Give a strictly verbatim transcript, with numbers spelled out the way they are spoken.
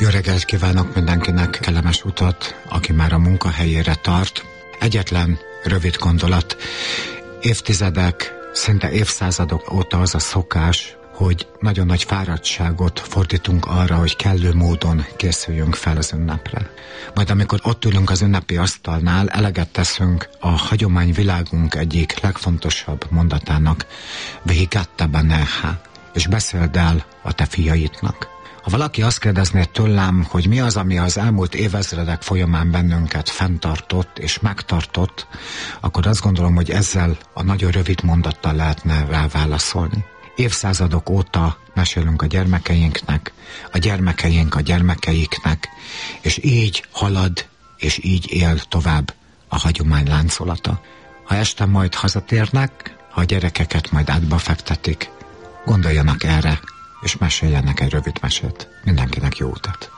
Jó reggelt kívánok mindenkinek, kellemes utat, aki már a munkahelyére tart. Egyetlen rövid gondolat. Évtizedek, szinte évszázadok óta az a szokás, hogy nagyon nagy fáradtságot fordítunk arra, hogy kellő módon készüljünk fel az ünnepre. Majd amikor ott ülünk az ünnepi asztalnál, eleget teszünk a hagyományvilágunk egyik legfontosabb mondatának, Vehigatta beneha, és beszéld el a te fiaidnak. Ha valaki azt kérdezné tőlem, hogy mi az, ami az elmúlt évezredek folyamán bennünket fenntartott és megtartott, akkor azt gondolom, hogy ezzel a nagyon rövid mondattal lehetne rá válaszolni. Évszázadok óta mesélünk a gyermekeinknek, a gyermekeink a gyermekeiknek, és így halad, és így él tovább a hagyomány láncolata. Ha este majd hazatérnek, ha a gyerekeket majd átba fektetik, gondoljanak erre, és meséljenek egy rövid mesét. Mindenkinek jó utat!